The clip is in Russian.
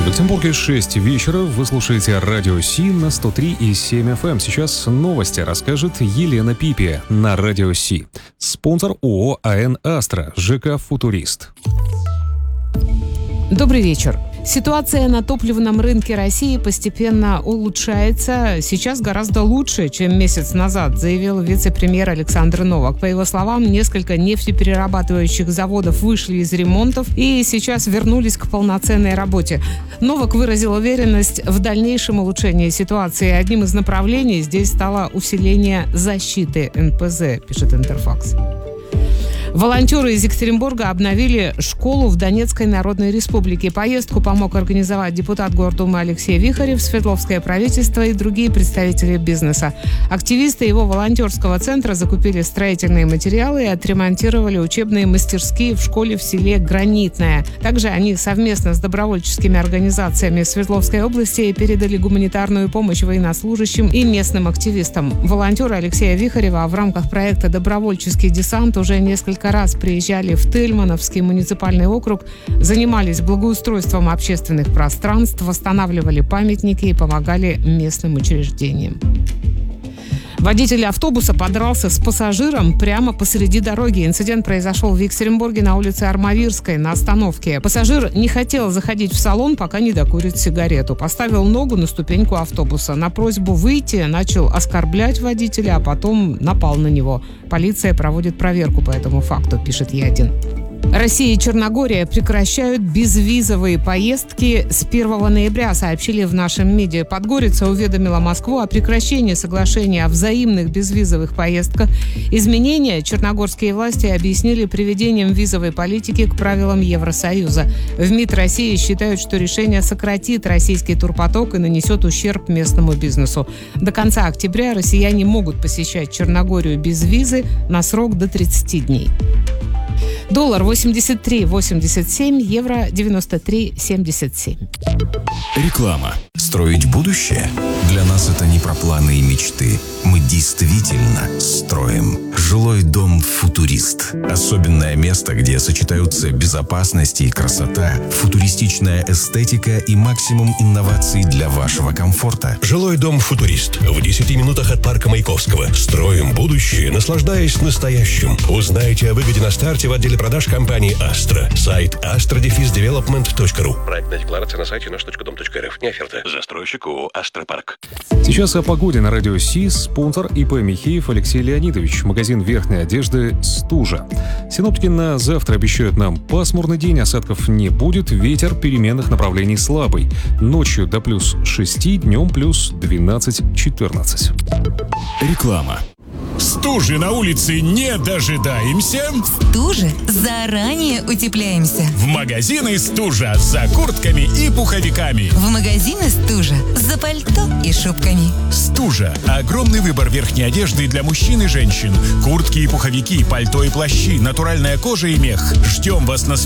В Петербурге 6 вечера. Вы слушаете Радио Си на 103,7 FM. Сейчас новости расскажет Елена Пипи на Радио Си. Спонсор ООО АН «Астра», ЖК «Футурист». Добрый вечер. Ситуация на топливном рынке России постепенно улучшается. Сейчас гораздо лучше, чем месяц назад, заявил вице-премьер Александр Новак. По его словам, несколько нефтеперерабатывающих заводов вышли из ремонтов и сейчас вернулись к полноценной работе. Новак выразил уверенность в дальнейшем улучшении ситуации. Одним из направлений здесь стало усиление защиты НПЗ, пишет Интерфакс. Волонтеры из Екатеринбурга обновили школу в Донецкой Народной Республике. Поездку помог организовать депутат Гордумы Алексей Вихарев, Свердловское правительство и другие представители бизнеса. Активисты его волонтерского центра закупили строительные материалы и отремонтировали учебные мастерские в школе в селе Гранитное. Также они совместно с добровольческими организациями Свердловской области передали гуманитарную помощь военнослужащим и местным активистам. Волонтеры Алексея Вихарева в рамках проекта «Добровольческий десант» уже несколько раз приезжали в Тельмановский муниципальный округ, занимались благоустройством общественных пространств, восстанавливали памятники и помогали местным учреждениям. Водитель автобуса подрался с пассажиром прямо посреди дороги. Инцидент произошел в Екатеринбурге на улице Армавирской на остановке. Пассажир не хотел заходить в салон, пока не докурит сигарету. Поставил ногу на ступеньку автобуса. На просьбу выйти начал оскорблять водителя, а потом напал на него. Полиция проводит проверку по этому факту, пишет Е1. Россия и Черногория прекращают безвизовые поездки с 1 ноября, сообщили в нашем МИДе. Подгорица уведомила Москву о прекращении соглашения о взаимных безвизовых поездках. Изменения черногорские власти объяснили приведением визовой политики к правилам Евросоюза. В МИД России считают, что решение сократит российский турпоток и нанесет ущерб местному бизнесу. До конца октября россияне могут посещать Черногорию без визы на срок до 30 дней. Доллар 83,87, евро 93,77. Реклама. Строить будущее? Для нас это не про планы и мечты. Мы действительно строим. Жилой дом «Футурист». Особенное место, где сочетаются безопасность и красота, футуристичная эстетика и максимум инноваций для вашего комфорта. Жилой дом «Футурист» в 10 минутах от парка Маяковского. Строим будущее, наслаждаясь настоящим. Узнайте о выгоде на старте в отделе продаж компании «Астра». Сайт astra-development.ru. Проектная декларация на сайте наш.дом.рф. Не оферта. Застройщик ООО «Астропарк». Сейчас о погоде на Радио Си. Спонсор ИП Михеев Алексей Леонидович. Магазин верхней одежды «Стужа». Синоптики на завтра обещают нам пасмурный день, осадков не будет, ветер переменных направлений слабый. Ночью до плюс 6, днем плюс 12-14. Реклама. Стужи на улице не дожидаемся. Стужи заранее утепляемся. В магазины «Стужа» за куртками и пуховиками. В магазины «Стужа» за пальто и шубками. «Стужа» – огромный выбор верхней одежды для мужчин и женщин. Куртки и пуховики, пальто и плащи, натуральная кожа и мех. Ждем вас на